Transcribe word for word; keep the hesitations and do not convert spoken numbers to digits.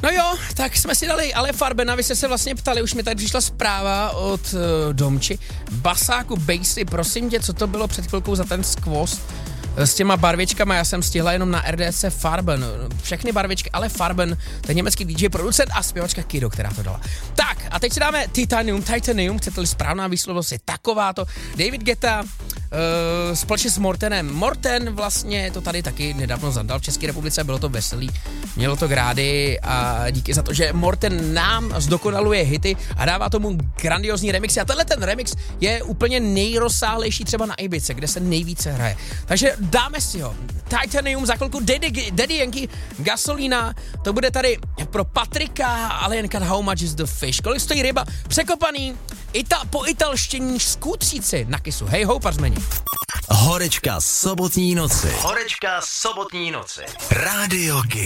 No jo, tak jsme si dali Ale Farbena, vy jste se vlastně ptali, už mi tady přišla zpráva od uh, Domči. Basáku, Bejsy, prosím tě, co to bylo před chvilkou za ten skvost s těma barvičkama, já jsem stihla jenom na R D C Farben, všechny barvičky, Ale Farben, to je německý D J, producent a zpěvačka Kido, která to dala. Tak, a teď si dáme Titanium, Titanium, chcete-li správná výslovnost, je takováto. David Guetta, Uh, společně s Mortenem. Morten vlastně to tady taky nedávno zadal v České republice, bylo to veselý, mělo to grády a díky za to, že Morten nám zdokonaluje hity a dává tomu grandiozní remixy a tenhle ten remix je úplně nejrozsáhlejší třeba na Ibice, kde se nejvíce hraje. Takže dáme si ho. Titanium, za chvilku Daddy, Daddy Yankee, Gasolina, to bude tady pro Patrika, ale jen How much is the fish, kolik stojí ryba, překopaný, Ital, po italštění skutříci na Kisu. Hej ho, pařmeni. Horečka sobotní noci. Horečka sobotní noci. Rádio Kiss.